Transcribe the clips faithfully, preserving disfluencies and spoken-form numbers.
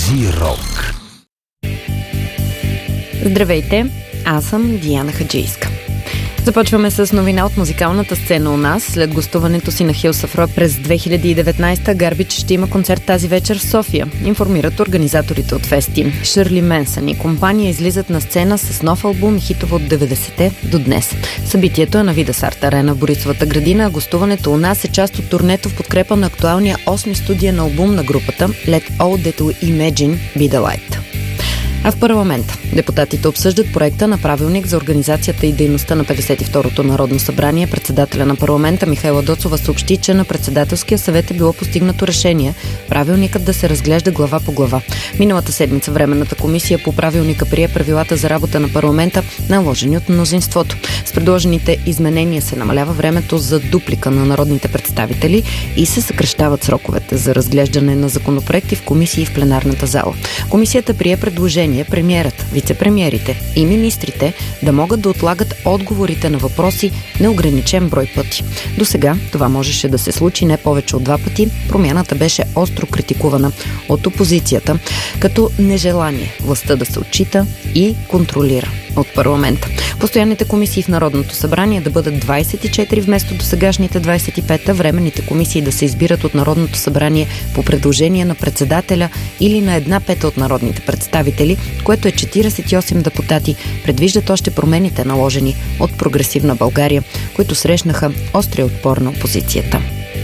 Зирок. Здравейте, аз съм Диана Хаджийска. Започваме с новина от музикалната сцена у нас. След гостуването си на Хил Сафро през две хиляди и деветнадесета, Гарбич ще има концерт тази вечер в София, информират организаторите от фести. Шърли Менсън и компания излизат на сцена с нов албум и хитово от деветдесетте до днес. Събитието е на Видас Арт Арена в Борисовата градина, а гостуването у нас е част от турнето в подкрепа на актуалния осми студиен албум на групата Let All That We Imagine Be The Light. А в парламента депутатите обсъждат проекта на правилник за организацията и дейността на петдесет и второто Народно събрание. Председателя на парламента Михаела Доцова съобщи, че на председателския съвет е било постигнато решение правилникът да се разглежда глава по глава. Миналата седмица Временната комисия по правилника прие правилата за работа на парламента, наложени от мнозинството. С предложените изменения се намалява времето за дуплика на народните представители и се съкращават сроковете за разглеждане на законопроекти в комисии и в пленарната зала. Комисията прие предложение премиерът, вицепремиерите и министрите да могат да отлагат отговорите на въпроси неограничен брой пъти. До сега това можеше да се случи не повече от два пъти. Промяната беше остро критикувана от опозицията като нежелание властта да се отчита и контролира от парламента. Постоянните комисии в Народното събрание да бъдат двадесет и четири вместо досегашните двадесет и пет, временните комисии да се избират от Народното събрание по предложение на председателя или на една пета от народните представители, което е четиридесет и осем депутати, предвиждат още промените, наложени от Прогресивна България, които срещнаха острия отпор на опозицията.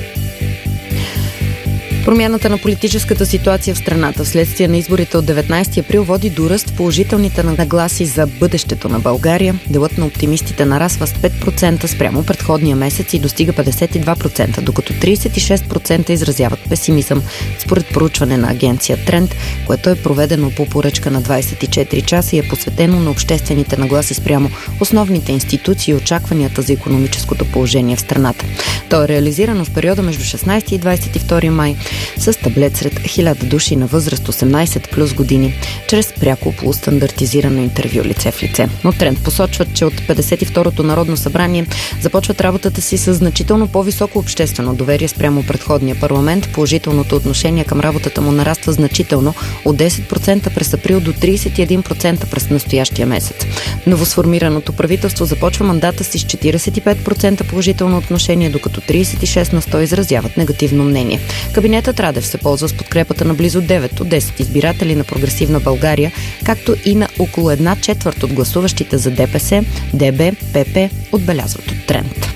Промяната на политическата ситуация в страната вследствие на изборите от деветнадесети април води до ръст в положителните нагласи за бъдещето на България. Делът на оптимистите нарасва с пет процента спрямо предходния месец и достига петдесет и два процента, докато тридесет и шест процента изразяват песимизъм, според проучване на агенция Тренд, което е проведено по поръчка на двадесет и четири часа и е посветено на обществените нагласи спрямо основните институции и очакванията за икономическото положение в страната. То е реализирано в периода между шестнадесети и двадесет и втори май с таблет сред хиляда души на възраст осемнадесет плюс години, чрез пряко полустандартизирано интервю лице в лице. Но Тренд посочват, че от петдесет и второто Народно събрание започват работата си с значително по-високо обществено доверие спрямо предходния парламент. Положителното отношение към работата му нараства значително от десет процента през април до тридесет и един процента през настоящия месец. Новосформираното правителство започва мандата си с четиридесет и пет процента положително отношение, докато тридесет и шест на сто изразяват негативно мнение. Кабинетът Радев се ползва с подкрепата на близо девет от десет избиратели на Прогресивна България, както и на около една четвърт от гласуващите за ДПС, ДБ, ПП, отбелязват от Тренд.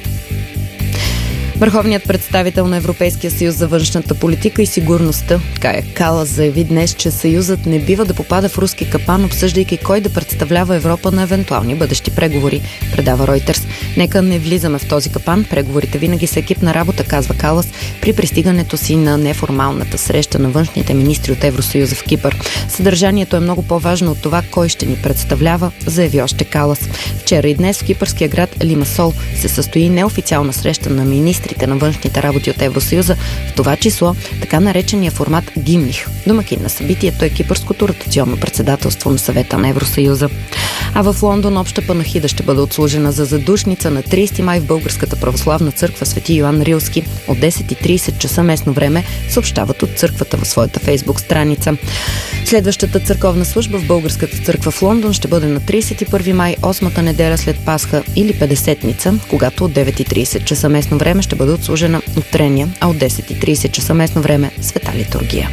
Върховният представител на Европейския съюз за външната политика и сигурността Кая Калас заяви днес, че съюзът не бива да попада в руски капан, обсъждайки кой да представлява Европа на евентуални бъдещи преговори, предава Ройтерс. Нека не влизаме в този капан, преговорите винаги са екипна работа, казва Калас при пристигането си на неформалната среща на външните министри от Евросъюза в Кипър. Съдържанието е много по-важно от това кой ще ни представлява, заяви още Калас. Вчера и днес в кипърския град Лимасол се състои неофициална среща на министри на външните работи от Евросъюза, в това число така наречения формат Гимних. Домакин на събитието е кипърското ротационно председателство на съвета на Евросъюза. А в Лондон обща панахида ще бъде отслужена за задушница на тридесети май в Българската православна църква Свети Йоан Рилски от десет и тридесет часа местно време, съобщават от църквата в своята фейсбук страница. Следващата църковна служба в Българската църква в Лондон ще бъде на тридесет и първи май, осмата неделя след Пасха или Петдесетница, когато от девет и тридесет часа местно време ще бъде отслужена утрения, а от десет и тридесет часа местно време света литургия.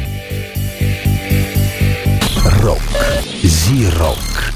Рок. Зирок.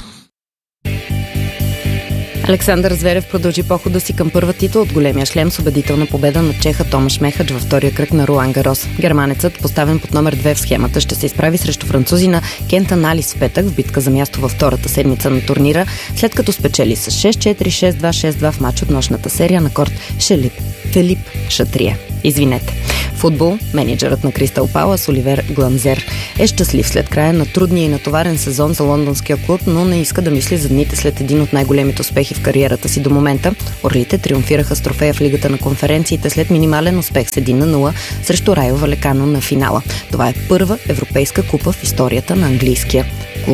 Александър Зверев продължи похода си към първа титла от големия шлем с убедителна победа на чеха Томаш Мехач във втория кръг на Ролан Гарос. Германецът, поставен под номер две в схемата, ще се изправи срещу французина Кентан Алис в петък в битка за място във втората седмица на турнира, след като спечели с шест четири, шест два, шест два в матч от нощната серия на корт Шелип Филип Шатрие. Извинете. Футбол, мениджърът на Кристал Палас Оливер Гланзер е щастлив след края на трудния и натоварен сезон за лондонския клуб, но не иска да мисли за дните след един от най-големите успехи в кариерата си до момента. Орлите триумфираха с трофея в Лигата на конференциите след минимален успех с един на нула срещу Райо Валекано на финала. Това е първа европейска купа в историята на английския клуб.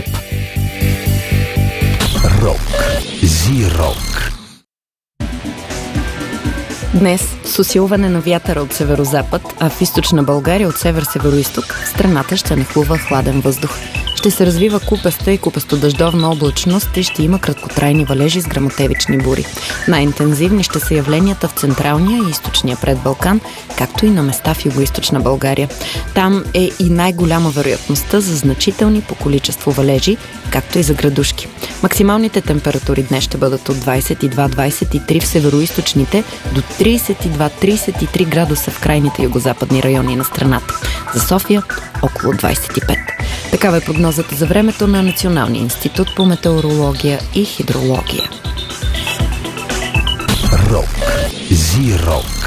Рок. Зирок. Днес с усилване на вятъра от северозапад, а в източна България от север-североизток, страната ще нахлува хладен въздух. Ще се развива купеста и купесто-дъждовна облачност и ще има краткотрайни валежи с гръмотевични бури. Най-интензивни ще са явленията в централния и източния предбалкан, както и на места в югоизточна България. Там е и най-голяма вероятността за значителни по количество валежи, както и за градушки. Максималните температури днес ще бъдат от двадесет и два до двадесет и три в североизточните до тридесет и два до тридесет и три градуса в крайните югозападни райони на страната. За София около двадесет и пет. Такава е прогнозата за времето на Националния институт по метеорология и хидрология. Рок. Зи-рок.